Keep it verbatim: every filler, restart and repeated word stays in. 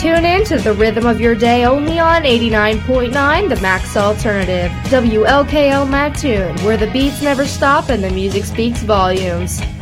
Tune in to the rhythm of your day only on eighty-nine point nine The Max Alternative, W L K L Mattoon, where the beats never stop and the music speaks volumes.